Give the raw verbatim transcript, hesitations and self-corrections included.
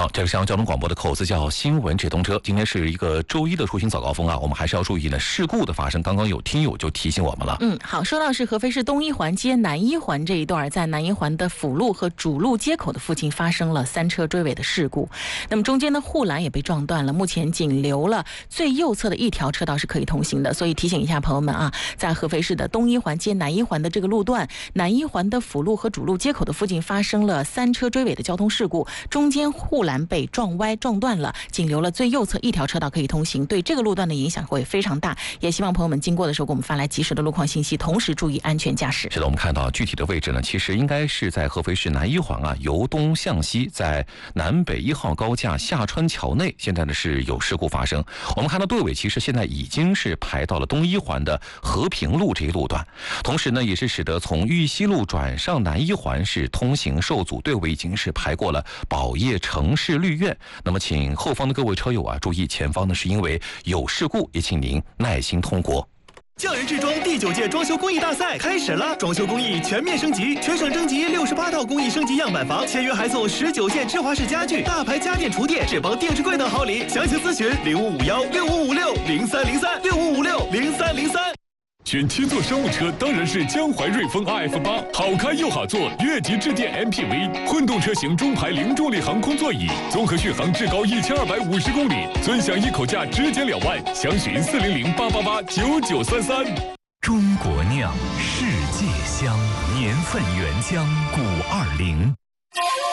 好，这个是交通广播的口子叫新闻直通车。今天是一个周一的出行早高峰啊，我们还是要注意呢事故的发生。刚刚有听友就提醒我们了。 嗯，好，说到是合肥市东一环街南一环这一段，在南一环的辅路和主路街口的附近发生了三车追尾的事故。那么中间的护栏也被撞断了，目前仅留了最右侧的一条车道是可以通行的。所以提醒一下朋友们啊，在合肥市的东一环街南一环的这个路段，南一环的辅路和主路街口的附近发生了三车追尾的交通事故，中间护栏被撞歪撞断了，仅留了最右侧一条车道可以通行，对这个路段的影响会非常大。也希望朋友们经过的时候给我们发来及时的路况信息，同时注意安全驾驶。 是的，我们看到具体的位置呢，其实应该是在合肥市南一环啊，由东向西，在南北一号高架下穿桥内，现在呢是有事故发生。我们看到队尾其实现在已经是排到了东一环的和平路这一路段，同时呢也是使得从玉溪路转上南一环是通行受阻，队尾已经是排过了宝业城市绿苑。那么请后方的各位车友啊注意，前方呢是因为有事故，也请您耐心通过。 匠人制装第九届装修工艺大赛开始了，装修工艺全面升级，全省征集六十八套工艺升级样板房，签约还送十九件芝华士家具、大牌家电厨电、智邦电视柜等好礼。详情咨询零五五幺六五五六零三零三六五五六零三零三。 选七座商务车当然是江淮瑞风 R F 八， 好开又好坐，越级致电 M P V， 混动车型中排零重力航空座椅，综合续航至高一千二百五十公里，尊享一口价直减两万，详询四零零八八八九九三三。 中国酿，世界香，年份原浆，古二零。